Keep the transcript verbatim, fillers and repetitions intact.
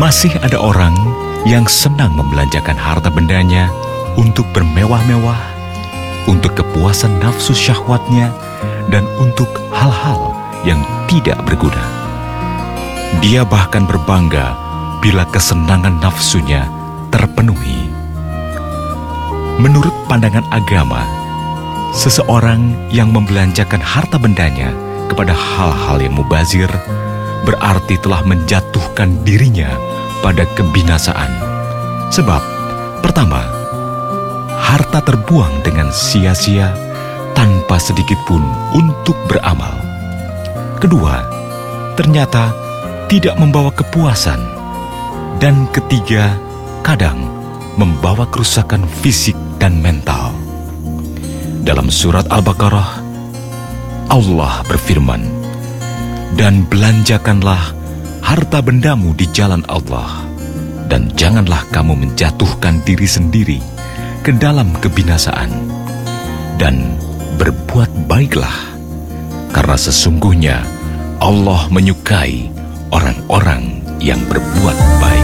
Masih ada orang yang senang membelanjakan harta bendanya untuk bermewah-mewah, untuk kepuasan nafsu syahwatnya, dan untuk hal-hal yang tidak berguna. Dia bahkan berbangga bila kesenangan nafsunya terpenuhi. Menurut pandangan agama, seseorang yang membelanjakan harta bendanya kepada hal-hal yang mubazir berarti telah menjatuhkan dirinya pada kebinasaan. Sebab, pertama, harta terbuang dengan sia-sia tanpa sedikit pun untuk beramal. Kedua, ternyata tidak membawa kepuasan. Dan ketiga, kadang membawa kerusakan fisik dan mental. Dalam surat Al-Baqarah, Allah berfirman, "Dan belanjakanlah harta bendamu di jalan Allah, dan janganlah kamu menjatuhkan diri sendiri ke dalam kebinasaan, dan berbuat baiklah, karena sesungguhnya Allah menyukai orang-orang yang berbuat baik."